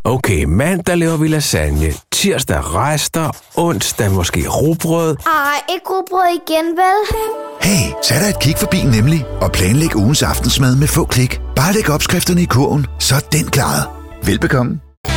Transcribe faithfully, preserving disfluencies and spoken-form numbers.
Okay, mandag laver vi lasagne, tirsdag rester, onsdag måske rugbrød. Ej, ikke rugbrød igen, vel? Hey, så er der et kig forbi nemlig, og planlæg ugens aftensmad med få klik. Bare læg opskrifterne i kurven, så er den klaret. Velbekomme.